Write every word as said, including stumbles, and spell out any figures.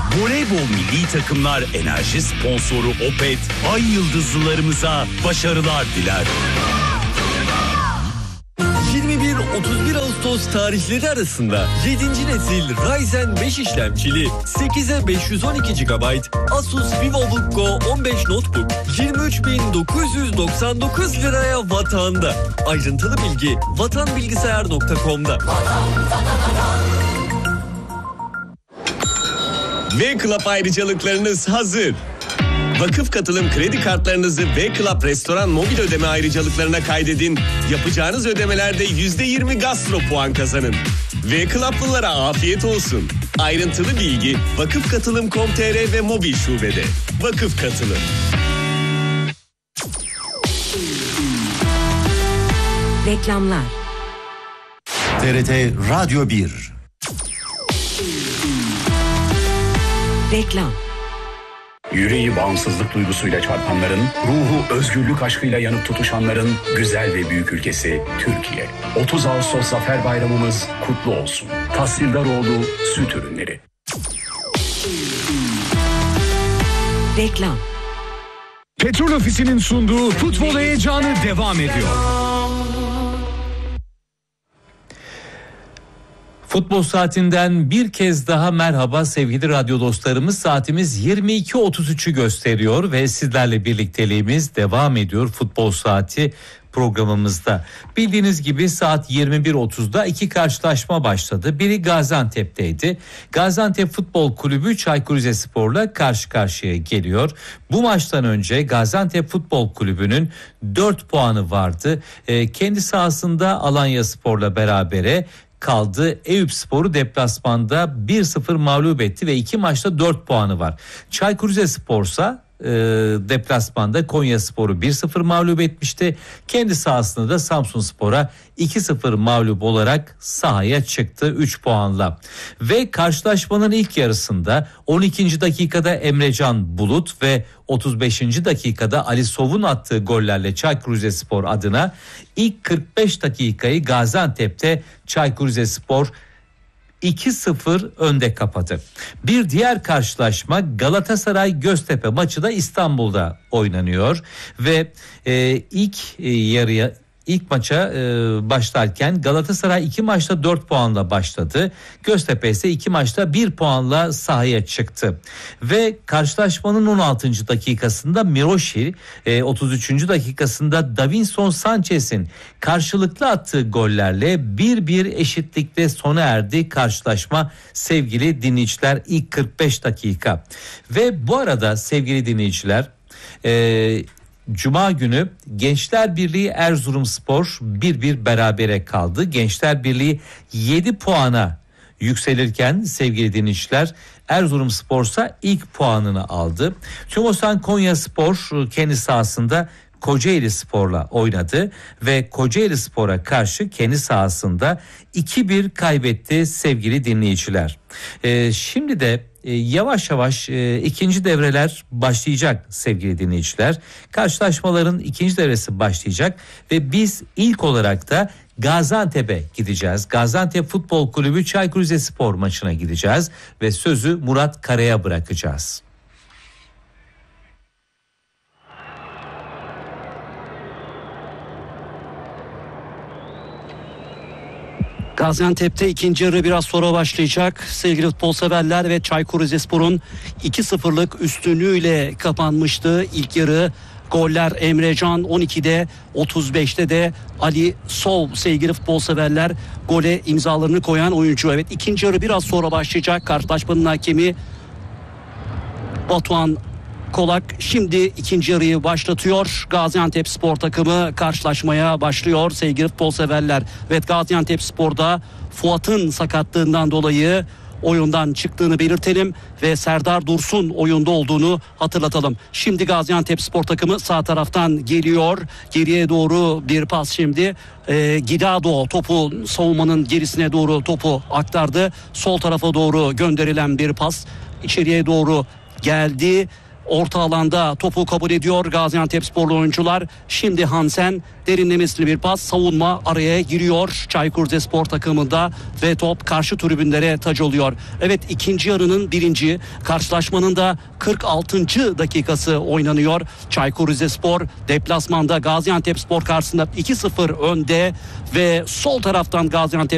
Voleybol milli takımlar enerji sponsoru Opet, ay yıldızlılarımıza başarılar diler. yirmi bir otuz bir Ağustos tarihleri arasında yedinci nesil Ryzen beş işlemcili sekize beş yüz on iki gigabayt Asus VivoBook Go on beş Notebook yirmi üç bin dokuz yüz doksan dokuz liraya Vatan'da. Ayrıntılı bilgi vatanbilgisayar nokta com'da. V-Club ayrıcalıklarınız hazır. Vakıf katılım kredi kartlarınızı V-Club restoran mobil ödeme ayrıcalıklarına kaydedin. Yapacağınız ödemelerde yüzde yirmi gastro puan kazanın. V-Club'lılara afiyet olsun. Ayrıntılı bilgi vakıf katılım nokta com nokta tr ve mobil şubede. Vakıf Katılım. Reklamlar. T R T Radyo bir. Reklam. Yüreği bağımsızlık duygusuyla çarpanların, ruhu özgürlük aşkıyla yanıp tutuşanların güzel ve büyük ülkesi Türkiye. otuz Ağustos Zafer Bayramımız kutlu olsun. Tahsildaroğlu Süt Ürünleri. Reklam. Petrol Ofisi'nin sunduğu futbol heyecanı devam ediyor. Futbol saatinden bir kez daha merhaba sevgili radyo dostlarımız. Saatimiz yirmi iki otuz üçü gösteriyor ve sizlerle birlikteliğimiz devam ediyor futbol saati programımızda. Bildiğiniz gibi saat yirmi bir otuzda iki karşılaşma başladı. Biri Gaziantep'teydi. Gaziantep Futbol Kulübü Çaykur Rizespor'la karşı karşıya geliyor. Bu maçtan önce Gaziantep Futbol Kulübü'nün dört puanı vardı. E, kendi sahasında Alanyaspor'la berabere kaldı. Eyüpspor'u deplasmanda bir sıfır mağlup etti ve iki maçta dört puanı var. Çaykur Rizespor'sa e, deplasmanda Konyaspor'u bir sıfır mağlup etmişti. Kendi sahasında da Samsunspor'a iki sıfır mağlup olarak sahaya çıktı üç puanla. Ve karşılaşmanın ilk yarısında on ikinci dakikada Emrecan Bulut ve otuz beşinci dakikada Ali Sov'un attığı gollerle Çaykur Rizespor adına ilk kırk beş dakikayı Gaziantep'te Çaykur Rizespor iki sıfır önde kapadı. Bir diğer karşılaşma Galatasaray Göztepe maçı da İstanbul'da oynanıyor ve e, ilk e, yarıya İlk maça e, başlarken Galatasaray iki maçta dört puanla başladı. Göztepe ise iki maçta bir puanla sahaya çıktı. Ve karşılaşmanın on altıncı dakikasında Miroşi, e, otuz üçüncü dakikasında Davinson Sanchez'in karşılıklı attığı gollerle bir bir eşitlikle sona erdi karşılaşma sevgili dinleyiciler ilk kırk beş dakika. Ve bu arada sevgili dinleyiciler e, Cuma günü Gençler Birliği Erzurumspor bir bir berabere kaldı. Gençler Birliği yedi puana yükselirken sevgili dinleyiciler Erzurumspor ise ilk puanını aldı. Tümosan Konyaspor kendi sahasında Kocaeli Spor'la oynadı ve Kocaeli Spor'a karşı kendi sahasında iki bir kaybetti sevgili dinleyiciler. Ee, şimdi de e, yavaş yavaş e, ikinci devreler başlayacak sevgili dinleyiciler. Karşılaşmaların ikinci devresi başlayacak ve biz ilk olarak da Gaziantep'e gideceğiz. Gaziantep Futbol Kulübü Çaykur Rizespor maçına gideceğiz ve sözü Murat Kara'ya bırakacağız. Gaziantep'te ikinci yarı biraz sonra başlayacak. Sevgili futbol severler ve Çaykur Rizespor'un iki sıfırlık üstünlüğüyle kapanmıştı ilk yarı. Goller Emrecan on ikide, otuz beşte de Ali Sov sevgili futbol severler gole imzalarını koyan oyuncu. Evet, ikinci yarı biraz sonra başlayacak. Karşılaşmanın hakemi Batuhan Kolak şimdi ikinci yarıyı başlatıyor. Gaziantep Spor takımı karşılaşmaya başlıyor sevgili futbol severler. Evet, Gaziantep Spor'da Fuat'ın sakatlığından dolayı oyundan çıktığını belirtelim ve Serdar Dursun oyunda olduğunu hatırlatalım. Şimdi Gaziantep Spor takımı sağ taraftan geliyor. Geriye doğru bir pas şimdi. Ee, Gidado topu savunmanın gerisine doğru topu aktardı. Sol tarafa doğru gönderilen bir pas içeriye doğru geldi. orta alanda topu kabul ediyor Gaziantepsporlu oyuncular. Şimdi Hansen derinlemesine bir pas, savunma araya giriyor Çaykur Rizespor takımında ve top karşı tribünlere tac oluyor. Evet, ikinci yarının birinci karşılaşmanın da kırk altıncı dakikası oynanıyor. Çaykur Rizespor deplasmanda Gaziantepspor karşısında iki sıfır önde ve sol taraftan Gaziantep